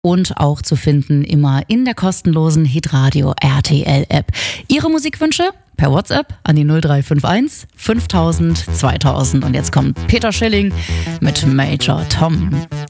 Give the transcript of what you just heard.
und auch zu finden immer in der kostenlosen Hitradio RTL App. Ihre Musikwünsche per WhatsApp an die 0351 5000 2000. Und jetzt kommt Peter Schilling mit Major Tom.